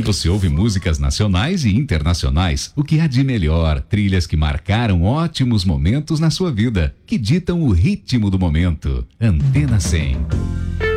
você ouve músicas nacionais e internacionais, o que há de melhor, trilhas que marcaram ótimos momentos na sua vida, que ditam o ritmo do momento. Antena 100.